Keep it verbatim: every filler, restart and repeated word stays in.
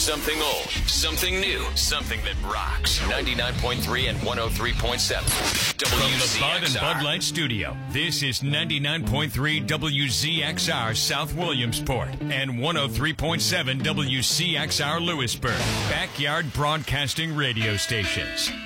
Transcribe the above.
Something old, something new, something that rocks. ninety-nine point three and one oh three point seven. From the Bud and Bud Light Studio, this is ninety-nine point three W Z X R South Williamsport and one oh three point seven W C X R Lewisburg. Backyard Broadcasting Radio Stations.